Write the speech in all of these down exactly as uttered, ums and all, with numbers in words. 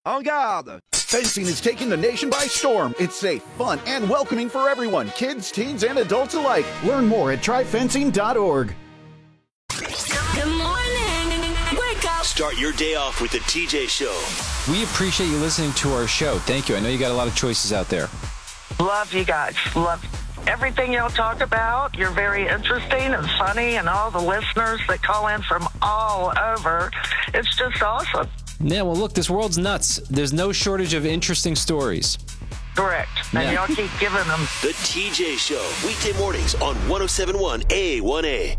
En garde! Fencing is taking the nation by storm. It's safe, fun, and welcoming for everyone, kids, teens, and adults alike. Learn more at try fencing dot org. Good morning. Wake up. Start your day off with the T J Show. We appreciate you listening to our show. Thank you. I know you got a lot of choices out there. Love you guys. Love everything y'all talk about. You're very interesting and funny, and all the listeners that call in from all over. It's just awesome. Yeah, well, look, this world's nuts. There's no shortage of interesting stories. Correct. And Yeah. y'all keep giving them. The T J Show, weekday mornings on one oh seven point one A one A.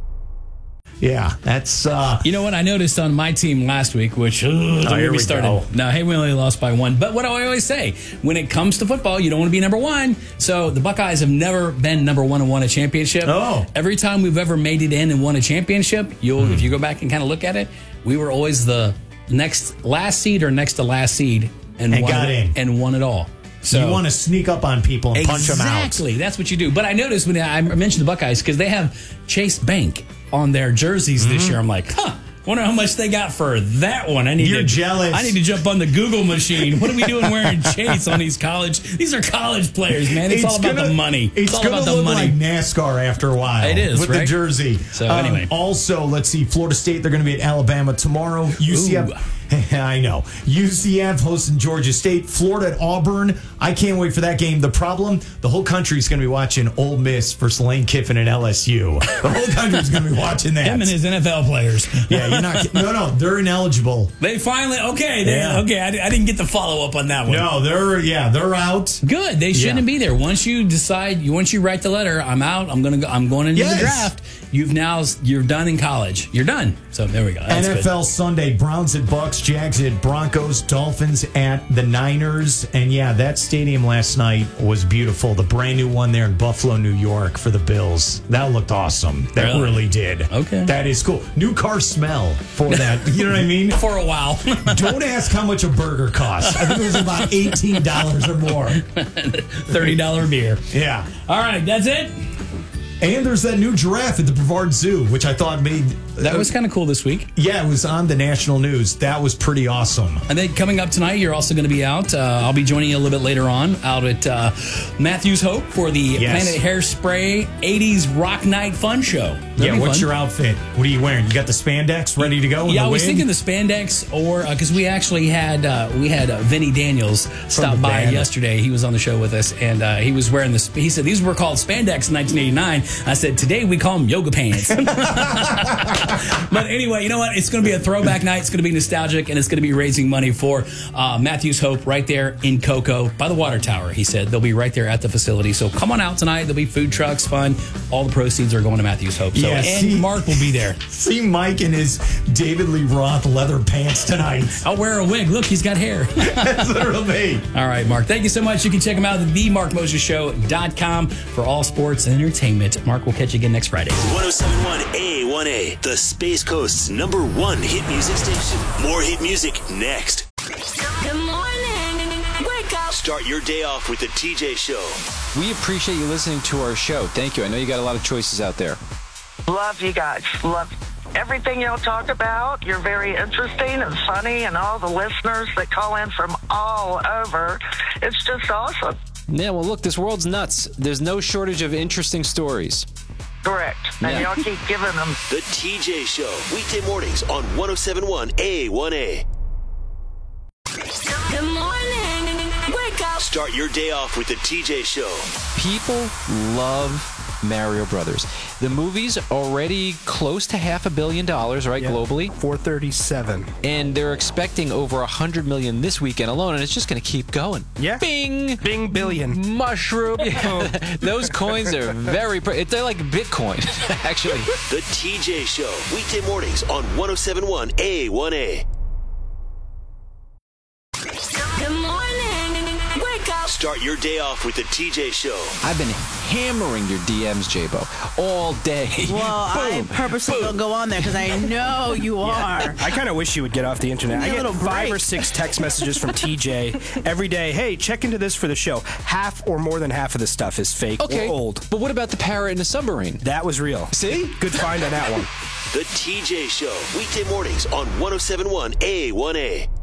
Yeah, that's... Uh, You know what I noticed on my team last week, which uh, don't here get me we started. go. No, hey, we only lost by one. But what do I always say? When it comes to football, you don't want to be number one. So the Buckeyes have never been number one and won a championship. Oh. Every time we've ever made it in and won a championship, you'll if you go back and kind of look at it, we were always the next last seed or next to last seed and, And won got it, in. and won it all. So you want to sneak up on people and punch them out. Exactly. That's what you do. But I noticed when I mentioned the Buckeyes, because they have Chase Bank on their jerseys Mm-hmm. this year. I'm like, huh, wonder how much they got for that one. I need You're to, jealous. I need to jump on the Google machine. What are we doing wearing Chase on these college? These are college players, man. It's, all about gonna- the money. It's, It's, all gonna about the look money. like NASCAR after a while. It is, with right? the jersey. So, anyway. also, let's see. Florida State. They're going to be at Alabama tomorrow. U C F. Ooh. I know. U C F hosting Georgia State. Florida at Auburn. I can't wait for that game. The problem: the whole country's going to be watching Ole Miss versus Lane Kiffin and L S U. The whole country's going to be watching that. Him and his N F L players. Yeah, you're not. No, no, they're ineligible. They finally, okay, they, Yeah. okay. I, I didn't get the follow up on that one. No, they're yeah, they're out. Good. They shouldn't Yeah. be there. Once you decide, once you write the letter, I'm out. I'm gonna go. I'm going into Yes. the draft. You've now you're done in college. You're done. So there we go. That's N F L good. Sunday, Browns at Bucks, Jags at Broncos, Dolphins at the Niners. And yeah, that stadium last night was beautiful. The brand new one there in Buffalo, New York for the Bills. That looked awesome. That Really? really did. Okay. That is cool. New car smell for that. You know what I mean? For a while. Don't ask how much a burger costs. I think it was about eighteen dollars or more. thirty dollar beer. Yeah. All right, that's it. And there's that new giraffe at the Brevard Zoo, which I thought made... That was kind of cool this week. Yeah, it was on the national news. That was pretty awesome. And then coming up tonight, you're also going to be out. Uh, I'll be joining you a little bit later on out at uh, Matthews Hope for the Yes. Planet Hairspray eighties Rock Night Fun Show. That'll Yeah, be what's fun. your outfit? What are you wearing? You got the spandex ready to go? in Yeah, the I was wind? thinking the spandex, or because we actually had uh, we had uh, Vinny Daniels stop the by band. yesterday. He was on the show with us, and uh, he was wearing this. He said these were called spandex in nineteen eighty-nine. I said today we call them yoga pants. But anyway, you know what? It's going to be a throwback night. It's going to be nostalgic, and it's going to be raising money for uh, Matthews Hope right there in Cocoa by the water tower. He said they'll be right there at the facility. So come on out tonight. There'll be food trucks, fun. All the proceeds are going to Matthews Hope. So Yeah, and see- Mark will be there. See Mike in his David Lee Roth leather pants tonight. I'll wear a wig. Look, he's got hair. That's literally me. All right, Mark. Thank you so much. You can check him out at the mark moses show dot com for all sports and entertainment. Mark, we'll catch you again next Friday. one oh seven point one A one A, the Space Coast's number one hit music station. More hit music next. Good morning. Wake up. Start your day off with the T J Show. We appreciate you listening to our show. Thank you. I know you got a lot of choices out there. Love you guys. Love everything y'all talk about. You're very interesting and funny, and all the listeners that call in from all over. It's just awesome. Yeah, well, look, this world's nuts. There's no shortage of interesting stories. Correct. And Yeah. y'all keep giving them. The T J Show, weekday mornings on one oh seven point one A one A. Good morning. Wake up. Start your day off with the T J Show. People love Mario Brothers. The movie's already close to half a billion dollars, right, globally? four thirty-seven. And they're expecting over one hundred million this weekend alone, and it's just going to keep going. Yeah. Bing! Bing billion. Mushroom. Yeah. Those coins are very... Pre- they're like Bitcoin, actually. The T J Show, weekday mornings on one oh seven point one A one A. Good morning. Wake up. Start your day off with the T J Show. I've been hammering your D Ms, J-Bo, all day. Well, I purposely don't go on there because I know you are. I kind of wish you would get off the internet. Give me I a get little five break. or six text messages from T J every day. Hey, check into this for the show. Half or more than half of this stuff is fake Okay, or old. but what about the parrot in the submarine? That was real. See? Good find on that one. The T J Show, weekday mornings on one oh seven point one A one A.